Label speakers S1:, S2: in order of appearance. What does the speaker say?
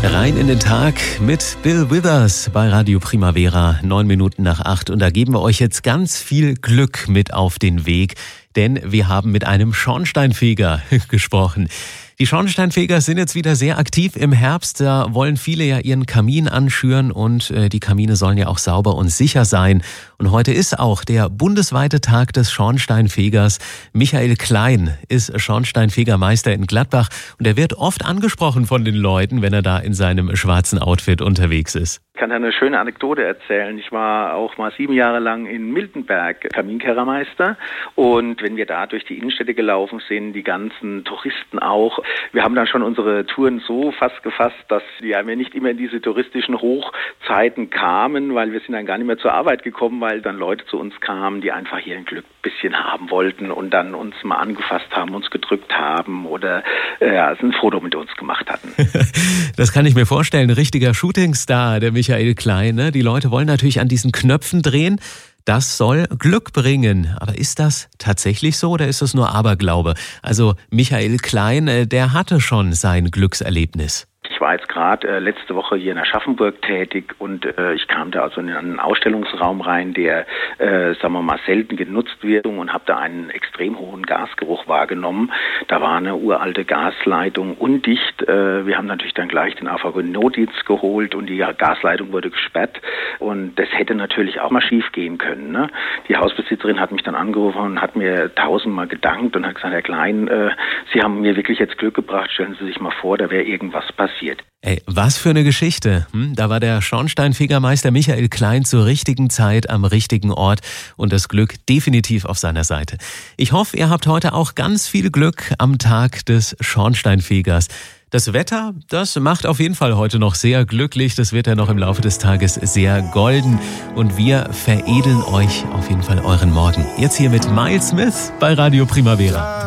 S1: Rein in den Tag mit Bill Withers bei Radio Primavera, 8:09. Und da geben wir euch jetzt ganz viel Glück mit auf den Weg, denn wir haben mit einem Schornsteinfeger gesprochen. Die Schornsteinfeger sind jetzt wieder sehr aktiv im Herbst. Da wollen viele ja ihren Kamin anschüren und die Kamine sollen ja auch sauber und sicher sein. Und heute ist auch der bundesweite Tag des Schornsteinfegers. Michael Klein ist Schornsteinfegermeister in Gladbach und er wird oft angesprochen von den Leuten, wenn er da in seinem schwarzen Outfit unterwegs ist.
S2: Ich kann da eine schöne Anekdote erzählen. Ich war auch mal 7 Jahre lang in Miltenberg Kaminkehrermeister und wenn wir da durch die Innenstädte gelaufen sind, die ganzen Touristen auch, wir haben dann schon unsere Touren so fast gefasst, dass wir nicht immer in diese touristischen Hochzeiten kamen, weil wir sind dann gar nicht mehr zur Arbeit gekommen, weil dann Leute zu uns kamen, die einfach hier ein Glück bisschen haben wollten und dann uns mal angefasst haben, uns gedrückt haben oder ein Foto mit uns gemacht hatten.
S1: Das kann ich mir vorstellen, ein richtiger Shootingstar, der Michael Klein. Ne? Die Leute wollen natürlich an diesen Knöpfen drehen. Das soll Glück bringen. Aber ist das tatsächlich so oder ist das nur Aberglaube? Also Michael Klein, der hatte schon sein Glückserlebnis.
S2: Ich war jetzt gerade letzte Woche hier in Aschaffenburg tätig und ich kam da also in einen Ausstellungsraum rein, der, sagen wir mal, selten genutzt wird und habe da einen extrem hohen Gasgeruch wahrgenommen. Da war eine uralte Gasleitung undicht. Wir haben natürlich dann gleich den AVG-Notdienst geholt und die Gasleitung wurde gesperrt und das hätte natürlich auch mal schief gehen können. Ne? Die Hausbesitzerin hat mich dann angerufen und hat mir 1000-mal gedankt und hat gesagt, Herr Klein, Sie haben mir wirklich jetzt Glück gebracht, stellen Sie sich mal vor, da wäre irgendwas passiert.
S1: Ey, was für eine Geschichte. Da war der Schornsteinfegermeister Michael Klein zur richtigen Zeit am richtigen Ort und das Glück definitiv auf seiner Seite. Ich hoffe, ihr habt heute auch ganz viel Glück am Tag des Schornsteinfegers. Das Wetter, das macht auf jeden Fall heute noch sehr glücklich. Das wird ja noch im Laufe des Tages sehr golden. Und wir veredeln euch auf jeden Fall euren Morgen. Jetzt hier mit Miles Smith bei Radio Primavera.